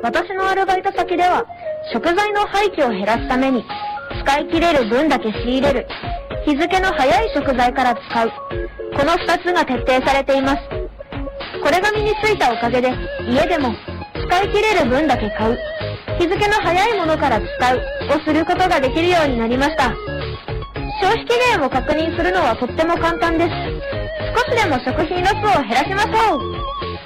私のアルバイト先では、食材の廃棄を減らすために、使い切れる分だけ仕入れる、日付の早い食材から使う、この2つが徹底されています。これが身についたおかげで、家でも、使い切れる分だけ買う、日付の早いものから使うをすることができるようになりました。消費期限を確認するのはとっても簡単です。少しでも食品ロスを減らしましょう。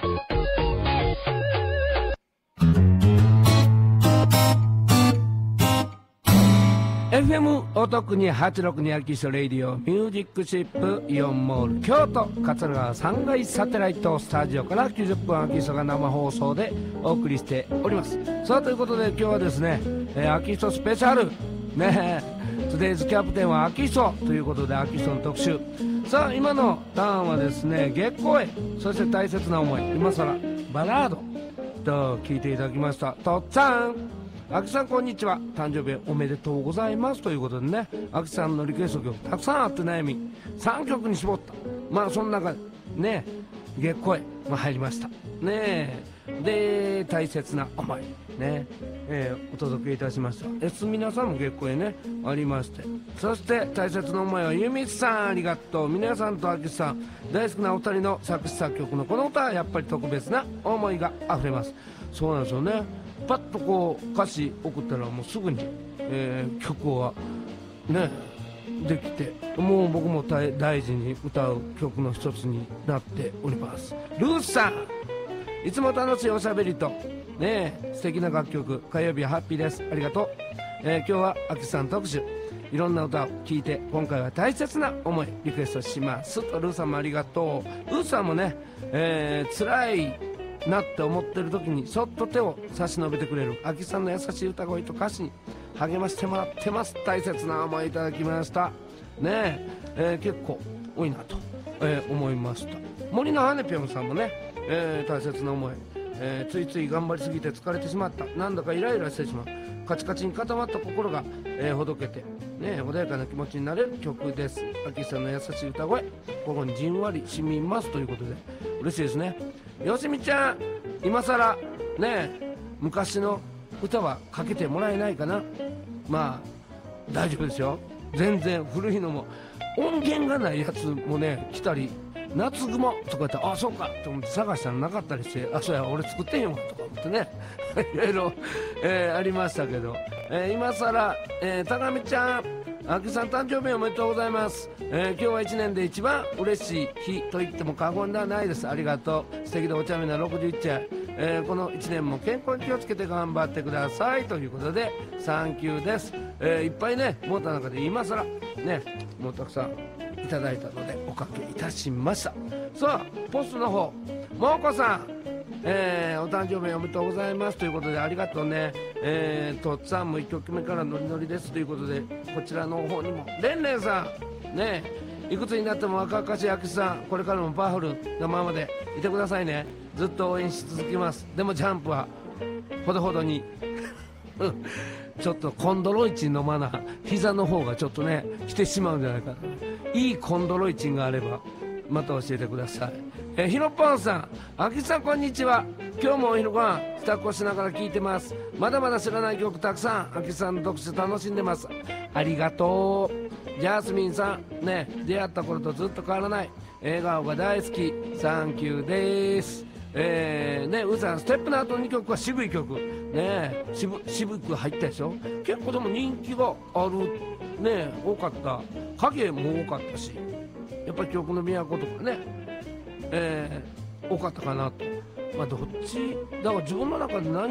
FM お得に862秋磯レイディオミュージックシップイオンモール京都桂川3階サテライトスタジオから90分秋磯が生放送でお送りしております。さあということで今日はですね、秋磯スペシャルねトゥデイズキャプテンは秋磯ということで秋磯の特集。さあ今のターンはですね月光へそして大切な思い今更バラードと聞いていただきました。とっつぁん秋さんこんにちは誕生日おめでとうございますということでね秋さんのリクエスト曲たくさんあって悩み3曲に絞ったまあその中でね月光へ、入りましたねで大切な思いね、お届けいたしました。皆さんも月光へねありましてそして大切な思いはゆみつさんありがとう皆さんと秋さん大好きなお二人の作詞作曲のこの歌はやっぱり特別な思いがあふれます。そうなんですよねパッとこう歌詞送ったらもうすぐに、曲はねできてもう僕も大事に歌う曲の一つになっております。ルースさんいつも楽しいおしゃべりとね素敵な楽曲火曜日はハッピーですありがとう、今日は秋さん特集いろんな歌を聴いて今回は大切な思いリクエストしますとルーさんもありがとう。ルーさんもね、辛いなって思ってる時にそっと手を差し伸べてくれる秋さんの優しい歌声と歌詞に励ましてもらってます。大切な思いいただきましたね結構多いなと、思いました。森の羽根ぴょんさんもね、大切な思い、ついつい頑張りすぎて疲れてしまったなんだかイライラしてしまうカチカチに固まった心が、ほどけて、ね、穏やかな気持ちになれる曲です。秋さんの優しい歌声心にじんわりしみますということで嬉しいですね。よしみちゃん今さらね昔の歌はかけてもらえないかな。まあ大丈夫ですよ全然古いのも音源がないやつもね来たり夏雲とか言ってあそうかと思って探したらなかったりしてあそうや俺作ってんよとか思ってねいろいろ、ありましたけど、今さら、高見ちゃん秋さん誕生日おめでとうございます、今日は1年で一番嬉しい日と言っても過言ではないです。ありがとう素敵でお茶目な61歳、この1年も健康に気をつけて頑張ってくださいということでサンキューです、いっぱいね持った中で今さらねもうたくさんいただいたのでおかけいたしました。さあポストの方もうこさん、お誕生日おめでとうございますということでありがとうね。とっつぁんも1曲目からノリノリですということでこちらの方にもレンレンさんねいくつになっても若々しい秋さんこれからもパワフルなままでいてくださいね。ずっと応援し続けます。でもジャンプはほどほどにちょっとコンドロイチン飲まな膝の方がちょっとね来てしまうんじゃないかな。いいコンドロイチンがあればまた教えてください。ひろぽんさん秋さんこんにちは今日もお昼ご飯支度をしながら聞いてます。まだまだ知らない曲たくさん秋さんの読書楽しんでます。ありがとう。ジャスミンさんね出会った頃とずっと変わらない笑顔が大好きサンキューです。ねうさんステップの後2曲は渋い曲ね渋く入ったでしょ。結構でも人気があるね多かった影も多かったしやっぱり曲の都とかね、多かったかなと。まあどっちだから自分の中で何